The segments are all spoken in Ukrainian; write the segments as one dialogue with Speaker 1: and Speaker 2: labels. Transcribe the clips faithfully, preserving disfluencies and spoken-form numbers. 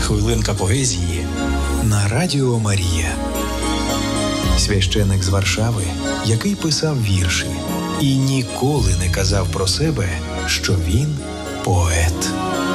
Speaker 1: Хвилинка поезії на Радіо Марія. Священик з Варшави, який писав вірші і ніколи не казав про себе, що він поет.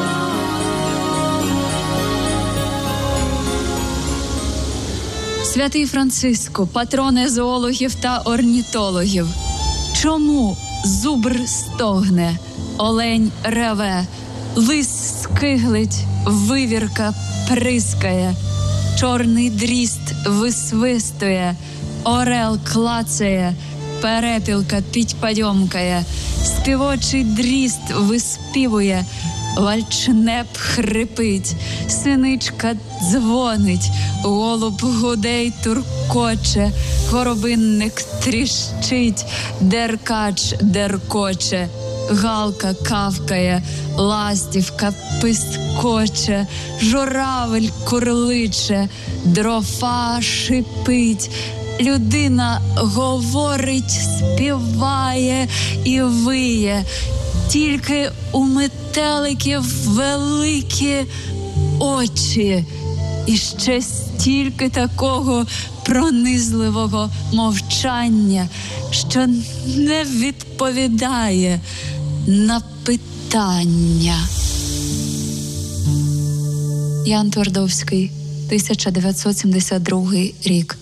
Speaker 2: Святий Франциску, патроне зоологів та орнітологів, чому зубр стогне, олень реве, лис скиглить, вивірка прискає, чорний дріст висвистує, орел клацає, перепілка підпадьомкає, співочий дріст виспівує, вальчнеп хрипить, синичка дзвонить, голуб гуде й туркоче, горобинник тріщить, деркач деркоче, галка кавкає, ластівка пискоче, журавель курличе, дрова шипить, людина говорить, співає і виє, тільки у метеликів великі очі. І ще стільки такого пронизливого мовчання, що не відповідає на питання. Ян Твардовський, тисяча дев'ятсот сімдесят другий рік.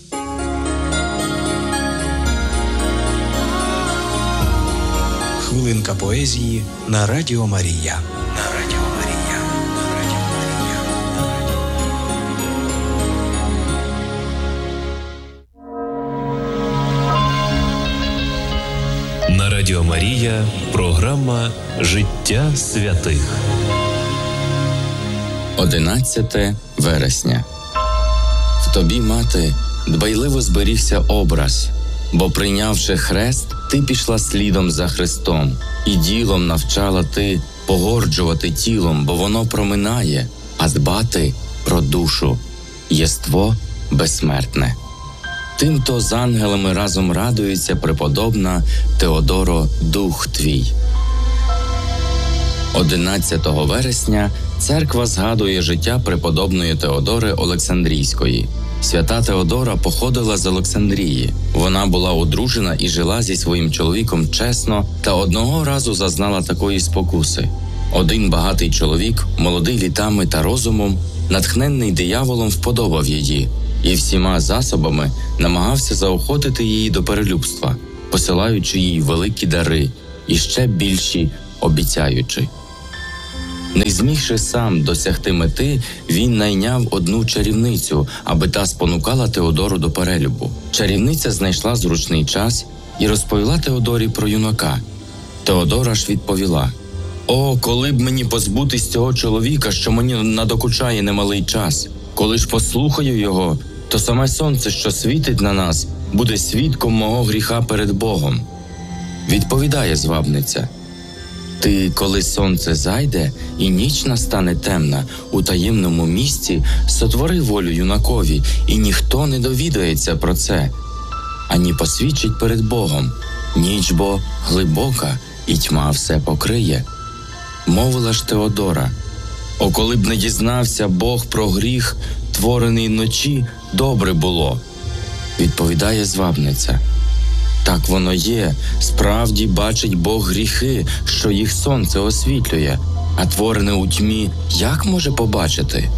Speaker 1: Хвилинка поезії на Радіо Марія. На Радіо Марія. На Радіо Марія.
Speaker 3: На Радіо Марія програма «Життя святих».
Speaker 4: одинадцяте вересня. В тобі, мати, дбайливо зберігся образ, бо, прийнявши хрест, ти пішла слідом за Христом, і ділом навчала ти погорджувати тілом, бо воно проминає, а дбати про душу, єство безсмертне. Тим-то з ангелами разом радується преподобна Теодоро дух твій. одинадцятого вересня церква згадує життя преподобної Теодори Олександрійської. Свята Теодора походила з Олександрії. Вона була одружена і жила зі своїм чоловіком чесно, та одного разу зазнала такої спокуси. Один багатий чоловік, молодий літами та розумом, натхненний дияволом, вподобав її і всіма засобами намагався заохотити її до перелюбства, посилаючи їй великі дари і ще більші обіцяючи. Не змігши сам досягти мети, він найняв одну чарівницю, аби та спонукала Теодору до перелюбу. Чарівниця знайшла зручний час і розповіла Теодорі про юнака. Теодора ж відповіла: «О, коли б мені позбутись цього чоловіка, що мені надокучає немалий час. Коли ж послухаю його, то саме сонце, що світить на нас, буде свідком мого гріха перед Богом». Відповідає звабниця: «Ти, коли сонце зайде і ніч настане темна, у таємному місці сотвори волю юнакові, і ніхто не довідається про це, ані посвідчить перед Богом. Ніч бо глибока, і тьма все покриє». Мовила ж Теодора: «О, коли б не дізнався Бог про гріх, творений вночі, добре було». Відповідає звабниця: «Так воно є, справді бачить Бог гріхи, що їх сонце освітлює, а творене у тьмі як може побачити?»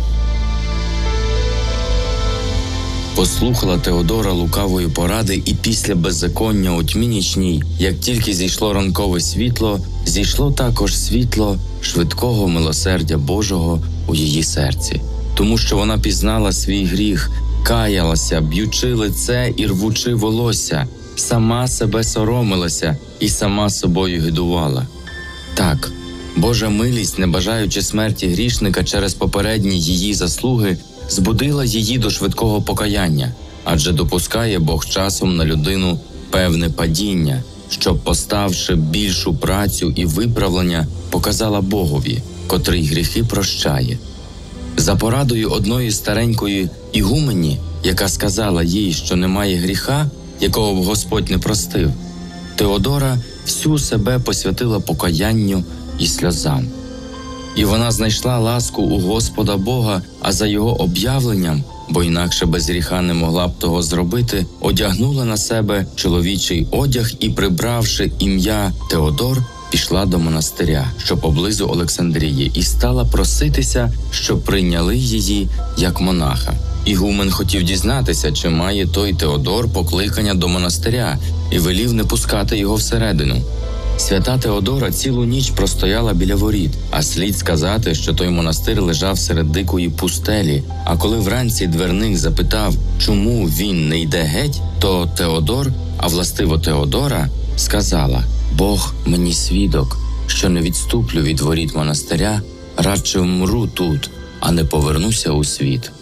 Speaker 4: Послухала Теодора лукавої поради, і після беззаконня у тьмі нічній, як тільки зійшло ранкове світло, зійшло також світло швидкого милосердя Божого у її серці. Тому що вона пізнала свій гріх, каялася, б'ючи лице і рвучи волосся, сама себе соромилася і сама собою гидувала. Так, Божа милість, не бажаючи смерті грішника через попередні її заслуги, збудила її до швидкого покаяння, адже допускає Бог часом на людину певне падіння, щоб, поставши більшу працю і виправлення, показала Богові, котрий гріхи прощає. За порадою одної старенької ігумені, яка сказала їй, що немає гріха, якого б Господь не простив, Теодора всю себе посвятила покаянню і сльозам. І вона знайшла ласку у Господа Бога, а за його об'явленням, бо інакше без гріха не могла б того зробити, одягнула на себе чоловічий одяг і, прибравши ім'я Теодор, пішла до монастиря, що поблизу Олександрії, і стала проситися, щоб прийняли її як монаха. Ігумен хотів дізнатися, чи має той Теодор покликання до монастиря, і велів не пускати його всередину. Свята Теодора цілу ніч простояла біля воріт, а слід сказати, що той монастир лежав серед дикої пустелі, а коли вранці дверник запитав, чому він не йде геть, то Теодор, а властиво Теодора, сказала: «Бог мені свідок, що не відступлю від воріт монастиря, радше вмру тут, а не повернуся у світ».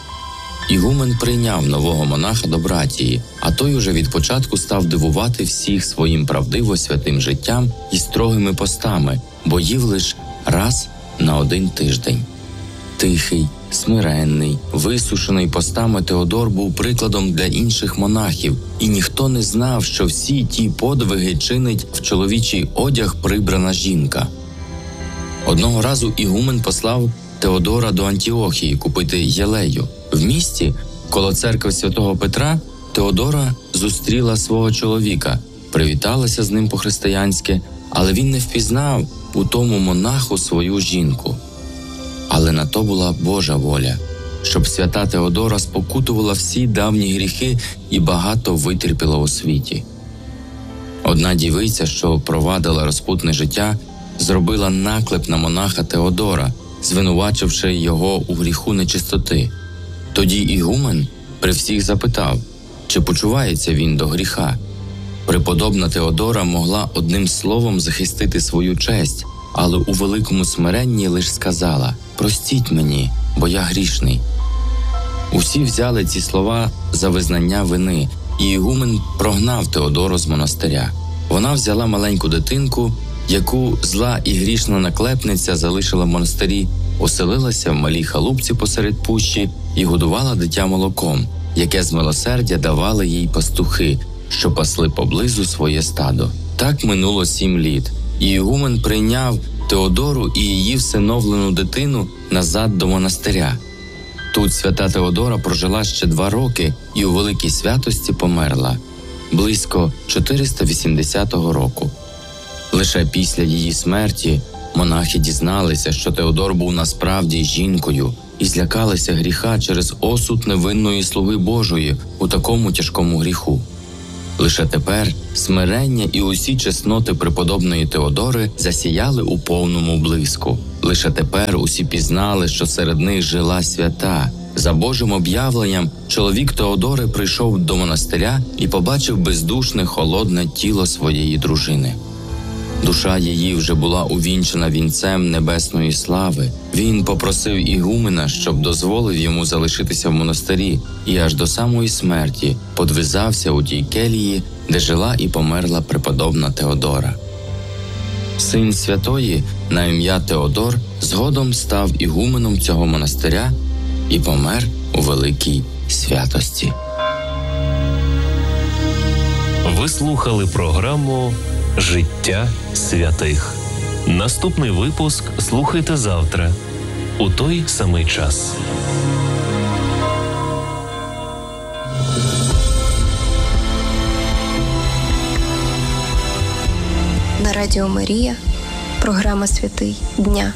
Speaker 4: Ігумен прийняв нового монаха до братії, а той уже від початку став дивувати всіх своїм правдиво святим життям і строгими постами, бо їв лиш раз на один тиждень. Тихий, смиренний, висушений постами Теодор був прикладом для інших монахів, і ніхто не знав, що всі ті подвиги чинить в чоловічий одяг прибрана жінка. Одного разу ігумен послав Теодора до Антіохії купити єлею. В місті, коло церкви святого Петра, Теодора зустріла свого чоловіка, привіталася з ним по-християнськи, але він не впізнав у тому монаху свою жінку. Але на то була Божа воля, щоб свята Теодора спокутувала всі давні гріхи і багато витерпіла у світі. Одна дівиця, що провадила розпутне життя, зробила наклеп на монаха Теодора, звинувачивши його у гріху нечистоти. Тоді ігумен при всіх запитав, чи почувається він до гріха. Преподобна Теодора могла одним словом захистити свою честь, але у великому смиренні лиш сказала: «Простіть мені, бо я грішний». Усі взяли ці слова за визнання вини, і ігумен прогнав Теодору з монастиря. Вона взяла маленьку дитинку, яку зла і грішна наклепниця залишила в монастирі, оселилася в малій халупці посеред пущі і годувала дитя молоком, яке з милосердя давали їй пастухи, що пасли поблизу своє стадо. Так минуло сім літ, і ігумен прийняв Теодору і її всиновлену дитину назад до монастиря. Тут свята Теодора прожила ще два роки і у великій святості померла, близько чотириста вісімдесятого року. Лише після її смерті монахи дізналися, що Теодор був насправді жінкою, і злякалися гріха через осуд невинної слуги Божої у такому тяжкому гріху. Лише тепер смирення і усі чесноти преподобної Теодори засіяли у повному блиску. Лише тепер усі пізнали, що серед них жила свята. За Божим об'явленням чоловік Теодори прийшов до монастиря і побачив бездушне, холодне тіло своєї дружини. Душа її вже була увінчена вінцем небесної слави. Він попросив ігумена, щоб дозволив йому залишитися в монастирі, і аж до самої смерті подвизався у тій келії, де жила і померла преподобна Теодора. Син святої на ім'я Теодор згодом став ігуменом цього монастиря і помер у великій святості.
Speaker 3: Ви слухали програму «Життя святих». Наступний випуск слухайте завтра у той самий час.
Speaker 5: На Радіо Марія програма «Святий дня».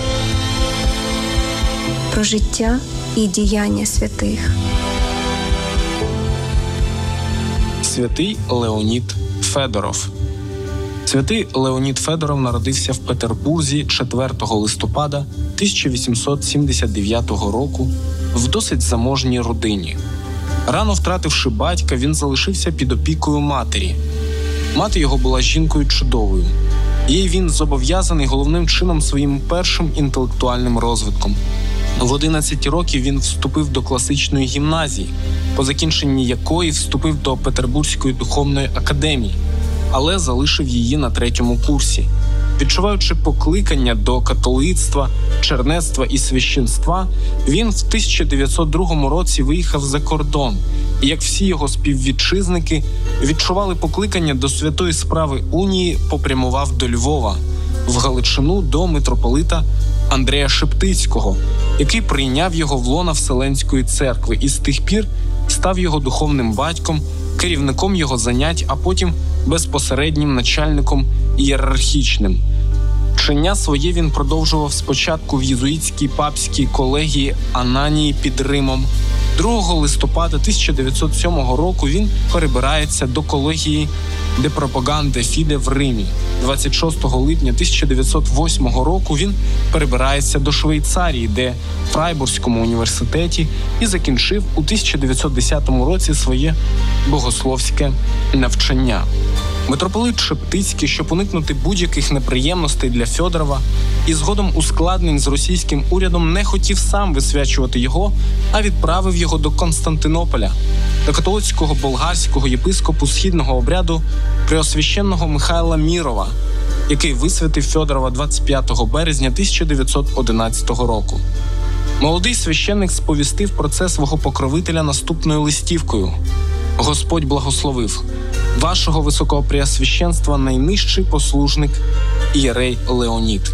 Speaker 5: Про життя і діяння святих.
Speaker 6: Святий Леонід Федоров. Святий Леонід Федоров народився в Петербурзі четвертого листопада тисяча вісімсот сімдесят дев'ятого року в досить заможній родині. Рано втративши батька, він залишився під опікою матері. Мати його була жінкою чудовою. Їй він зобов'язаний головним чином своїм першим інтелектуальним розвитком. В одинадцять років він вступив до класичної гімназії, по закінченні якої вступив до Петербурзької духовної академії, але залишив її на третьому курсі. Відчуваючи покликання до католицтва, чернецтва і священства, він в тисяча дев'ятсот другому році виїхав за кордон і, як всі його співвітчизники, відчували покликання до святої справи унії, попрямував до Львова, в Галичину до митрополита Андрея Шептицького, який прийняв його в лона Вселенської церкви і з тих пір став його духовним батьком, керівником його занять, а потім безпосереднім начальником ієрархічним. Вчення своє він продовжував спочатку в єзуїтській папській колегії Ананії під Римом. другого листопада тисяча дев'ятсот сьомого року він перебирається до колегії де Пропаганде Фіде в Римі. двадцять шостого липня тисяча дев'ятсот восьмого року він перебирається до Швейцарії, де в Фрайбурзькому університеті, і закінчив у тисяча дев'ятсот десятому році своє богословське навчання. Митрополит Шептицький, щоб уникнути будь-яких неприємностей для Фьодорова і згодом ускладнень з російським урядом, не хотів сам висвячувати його, а відправив його до Константинополя, до католицького болгарського єпископу східного обряду преосвященного Михайла Мірова, який висвятив Фьодорова двадцять п'ятого березня тисяча дев'ятсот одинадцятого року. Молодий священник сповістив про це свого покровителя наступною листівкою: «Господь благословив вашого високопреосвященства найнижчий послужник ієрей Леонід».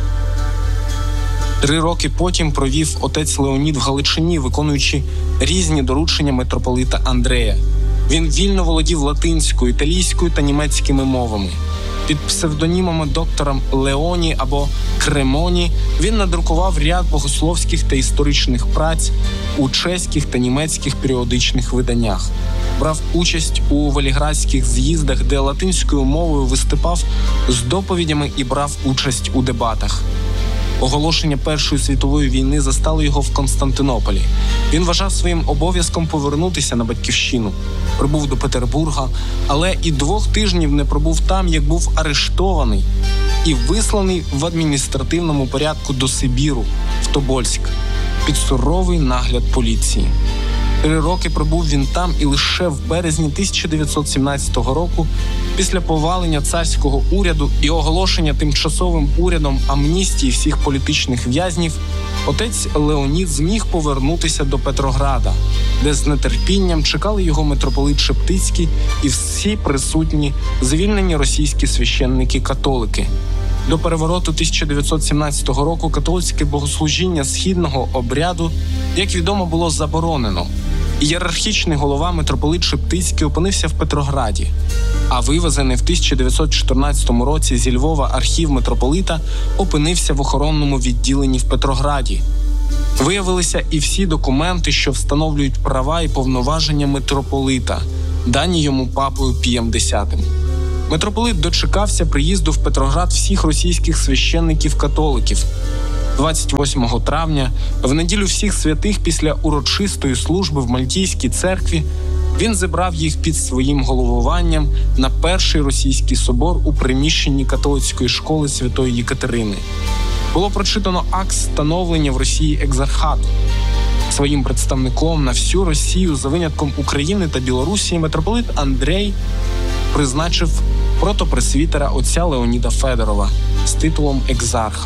Speaker 6: Три роки потім провів отець Леонід в Галичині, виконуючи різні доручення митрополита Андрея. Він вільно володів латинською, італійською та німецькими мовами. Під псевдонімами доктора Леоні або Кремоні він надрукував ряд богословських та історичних праць у чеських та німецьких періодичних виданнях. Брав участь у Веліградських з'їздах, де латинською мовою виступав з доповідями і брав участь у дебатах. Оголошення Першої світової війни застало його в Константинополі. Він вважав своїм обов'язком повернутися на батьківщину. Прибув до Петербурга, але і двох тижнів не пробув там, як був арештований і висланий в адміністративному порядку до Сибіру, в Тобольськ, під суровий нагляд поліції. Три роки пробув він там, і лише в березні тисяча дев'ятсот сімнадцятого року, після повалення царського уряду і оголошення тимчасовим урядом амністії всіх політичних в'язнів, отець Леонід зміг повернутися до Петрограда, де з нетерпінням чекали його митрополит Шептицький і всі присутні звільнені російські священники-католики. До перевороту тисяча дев'ятсот сімнадцятого року католицьке богослужіння східного обряду, як відомо, було заборонено. Ієрархічний голова митрополит Шептицький опинився в Петрограді, а вивезений в тисяча дев'ятсот чотирнадцятому році зі Львова архів митрополита опинився в охоронному відділенні в Петрограді. Виявилися і всі документи, що встановлюють права і повноваження митрополита, дані йому папою Пієм Десятим. Митрополит дочекався приїзду в Петроград всіх російських священників-католиків. двадцять восьмого травня, в неділю всіх святих, після урочистої служби в Мальтійській церкві, він зібрав їх під своїм головуванням на перший російський собор у приміщенні католицької школи Святої Єкатерини. Було прочитано акт становлення в Росії екзархату. Своїм представником на всю Росію, за винятком України та Білорусі, митрополит Андрей призначив протопресвітера отця Леоніда Федорова з титулом екзарха.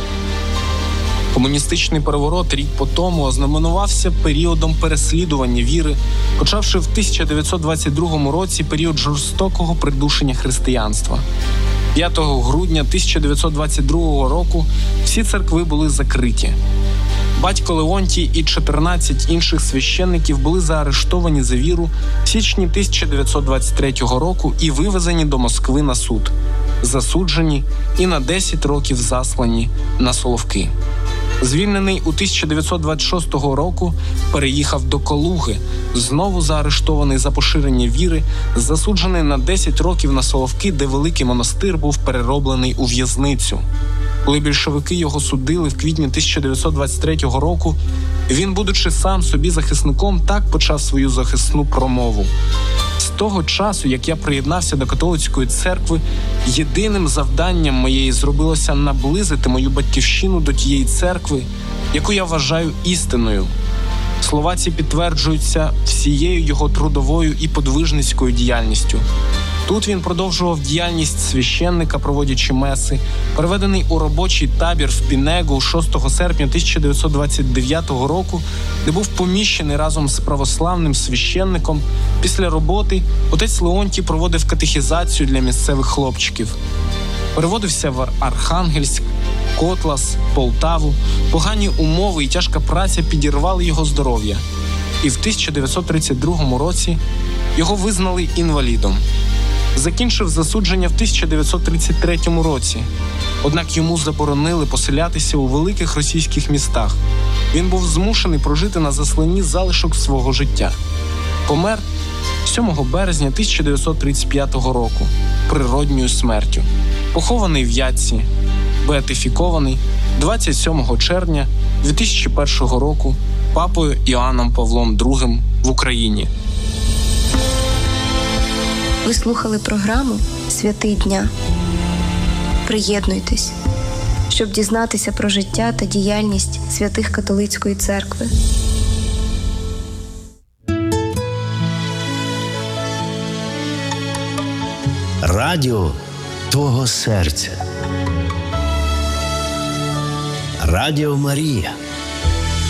Speaker 6: Комуністичний переворот рік по тому ознаменувався періодом переслідування віри, почавши в тисяча дев'ятсот двадцять другому році період жорстокого придушення християнства. п'ятого грудня тисяча дев'ятсот двадцять другого року всі церкви були закриті. Батько Леонтій і чотирнадцять інших священників були заарештовані за віру в січні тисяча дев'ятсот двадцять третього року і вивезені до Москви на суд, засуджені і на десять років заслані на Соловки. Звільнений у тисяча дев'ятсот двадцять шостого року, переїхав до Калуги, знову заарештований за поширення віри, засуджений на десять років на Соловки, де великий монастир був перероблений у в'язницю. Коли більшовики його судили в квітні тисяча дев'ятсот двадцять третього року, він, будучи сам собі захисником, так почав свою захисну промову. З того часу, як я приєднався до католицької церкви, єдиним завданням моєї зробилося наблизити мою батьківщину до тієї церкви, яку я вважаю істинною. Слова ці підтверджуються всією його трудовою і подвижницькою діяльністю. Тут він продовжував діяльність священника, проводячи меси, переведений у робочий табір в Пінегу шостого серпня тисяча дев'ятсот двадцять дев'ятого року, де був поміщений разом з православним священником. Після роботи отець Леонтій проводив катехізацію для місцевих хлопчиків. Переводився в Архангельськ, Котлас, Полтаву. Погані умови і тяжка праця підірвали його здоров'я. І в тисяча дев'ятсот тридцять другому році його визнали інвалідом. Закінчив засудження в тисяча дев'ятсот тридцять третьому році. Однак йому заборонили поселятися у великих російських містах. Він був змушений прожити на засланні залишок свого життя. Помер сьомого березня тисяча дев'ятсот тридцять п'ятого року природньою смертю. Похований в Ятці, беатифікований двадцять сьомого червня дві тисячі першого року папою Іоанном Павлом другим в Україні.
Speaker 5: Ви слухали програму «Святий дня». Приєднуйтесь, щоб дізнатися про життя та діяльність святих католицької церкви.
Speaker 7: Радіо твого серця. Радіо Марія.